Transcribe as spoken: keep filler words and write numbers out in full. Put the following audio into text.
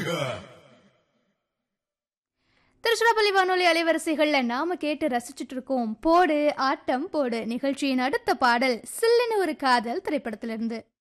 திருச்சிராப்பள்ளி வானொலி அலைவரிசைகள்ல நாம கேட்டு ரசிச்சுட்டு இருக்கோம் போடு ஆட்டம் போடு நிகழ்ச்சியின் அடுத்த பாடல் சில்லுன்னு ஒரு காதல் திரைப்படத்திலிருந்து.